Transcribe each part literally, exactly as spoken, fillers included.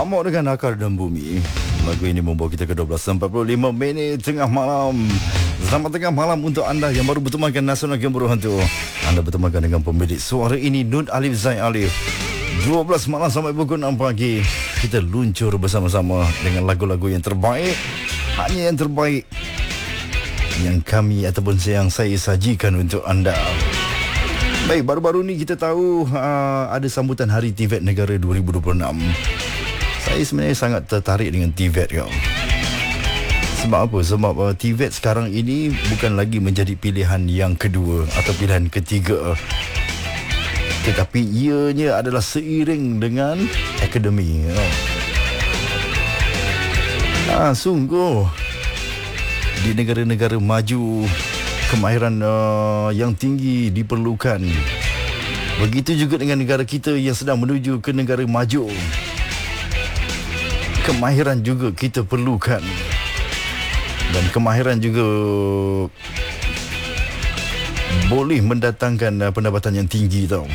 Amok dengan Akar dan Bumi. Lagu ini membawa kita ke dua belas empat puluh lima minit tengah malam. Selamat tengah malam untuk anda yang baru bertemankan Nasional Game Buruh Hantu. Anda bertemankan dengan pemilik suara ini, Nun Alif Zain Alif. dua belas malam sampai pukul enam pagi. Kita luncur bersama-sama dengan lagu-lagu yang terbaik. Hanya yang terbaik yang kami ataupun yang saya sajikan untuk anda. Baik, baru-baru ni kita tahu uh, ada sambutan Hari T V E T Negara dua ribu dua puluh enam. Saya sebenarnya sangat tertarik dengan T V E T kau. Sebab apa? Sebab uh, T V E T sekarang ini bukan lagi menjadi pilihan yang kedua atau pilihan ketiga, tetapi ianya adalah seiring dengan akademi. Ah, sungguh di negara-negara maju kemahiran uh, yang tinggi diperlukan. Begitu juga dengan negara kita yang sedang menuju ke negara maju. Kemahiran juga kita perlukan. Dan kemahiran juga boleh mendatangkan uh, pendapatan yang tinggi tau.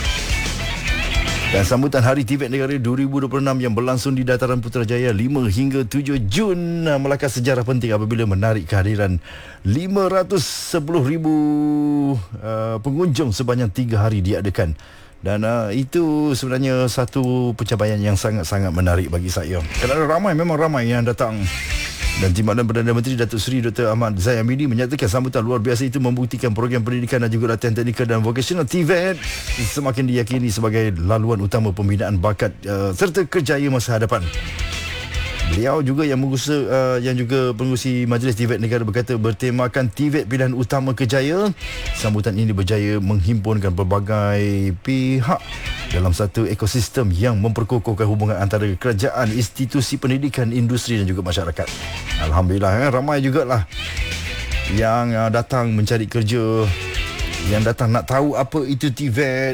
Dan sambutan Hari T V E T Negara dua ribu dua puluh enam yang berlangsung di Dataran Putrajaya lima hingga tujuh Jun melakar sejarah penting apabila menarik kehadiran lima ratus sepuluh ribu uh, pengunjung sepanjang tiga hari diadakan. Dan uh, itu sebenarnya satu pencapaian yang sangat-sangat menarik bagi saya. Kerana ramai, memang ramai yang datang. Dan Timbalan Perdana Menteri Datuk Seri Doktor Ahmad Zahid Hamidi menyatakan sambutan luar biasa itu membuktikan program pendidikan dan juga latihan teknikal dan vokasional T V E T semakin diyakini sebagai laluan utama pembinaan bakat uh, serta kerjaya masa hadapan. Beliau juga yang mengurusi, uh, yang juga pengurusi Majlis T V E T Negara berkata bertemakan T V E T pilihan utama kerjaya. Sambutan ini berjaya menghimpunkan pelbagai pihak dalam satu ekosistem yang memperkokohkan hubungan antara kerajaan, institusi pendidikan, industri dan juga masyarakat. Alhamdulillah, eh, ramai jugalah yang uh, datang mencari kerja, yang datang nak tahu apa itu T V E T.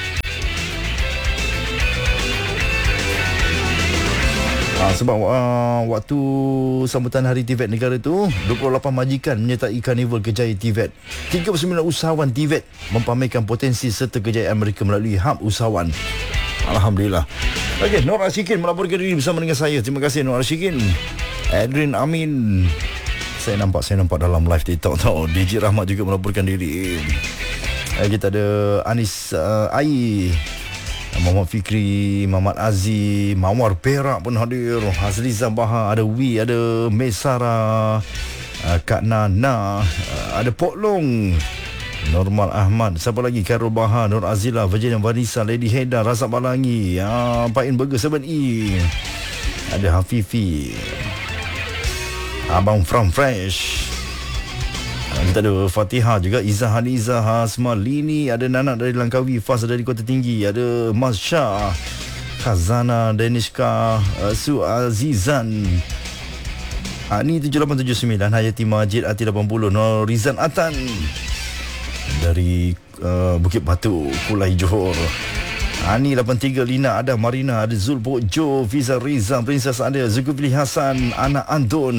Ha, sebab uh, waktu sambutan Hari T V E T Negara tu, dua puluh lapan majikan menyertai Karnival Kerjaya T V E T. tiga puluh sembilan usahawan T V E T mempamerkan potensi serta kejayaan mereka melalui hub usahawan. Alhamdulillah. Okey, Nur Ashikin melaporkan diri bersama dengan saya. Terima kasih Nur Ashikin. Adrian Amin. Saya nampak saya nampak dalam live TikTok tau. D J Rahmat juga melaporkan diri. Eh, kita ada Anis uh, Ai, Muhammad Fikri, Muhammad Aziz, Mawar Perak pun hadir, Hazliza Bahar, ada Wi, ada Mesara, uh, Kak Nana, uh, ada Pok Long, Normal Ahmad, siapa lagi, Khairul Bahar, Nur Azila, Virginia Vanessa, Lady Heda, Razak Balangi, uh, Pain Burger tujuh E, ada Hafifi, Abang From Fresh. Kita ada Fatihah juga, Izzah Haniza, Hasma Lini, ada Nana dari Langkawi, Faz dari Kota Tinggi, ada Mas Shah, Khazana, Danishka, uh, Su Azizan, Ani tujuh lapan tujuh sembilan, Hayati Majid, Ati lapan puluh, Nur Rizan Atan dari uh, Bukit Batu, Kulai Johor, Ani lapan tiga, Lina ada, Marina ada, Zul Bojo, Fiza Riza, Princess ada, Zulkifli Hasan, Anak Andon,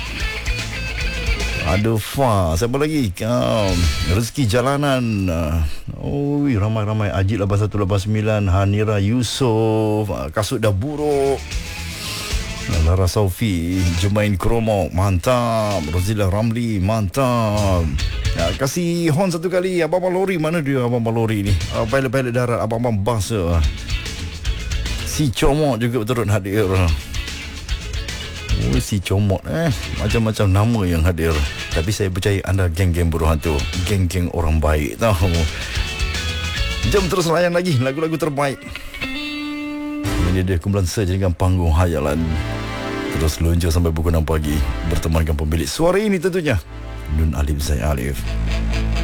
ada Fa, siapa lagi? Um, Rezeki Jalanan. Oh, ramai-ramai. Ajit lapan satu lapan sembilan, Hanira Yusof, Kasut Dah Buruk, Lara Saufi, Jumain Kromo, mantap. Rozila Ramli, mantap. Ya, kasih horn satu kali. Abang-abang lori, mana dia abang-abang lori ni? Uh, pilot-pilot darat, abang-abang bas. Uh. Si Comok juga turut hadir. Oh, si Comot eh macam-macam nama yang hadir. Tapi saya percaya anda geng-geng buruh hantu, geng-geng orang baik tahu. Jom terus layan lagi lagu-lagu terbaik. Ini dia kumpulan saja dengan panggung hayalan. Terus luncur sampai pukul enam pagi bertemankan pemilik suara ini tentunya, Nun Alif Zain Alif.